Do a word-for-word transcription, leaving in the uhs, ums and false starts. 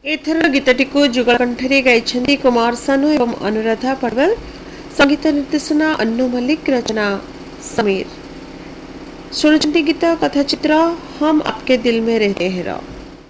एथर गीतटी को जुगल कंठरे गाइछन्ती कुमार सानू एवं अनुराधा पड़वल। संगीत निर्देशना अन्नू मल्लिक, रचना समीर। सुनचन्ती गीत कथाचित्र हम आपके दिल में रहते हैं।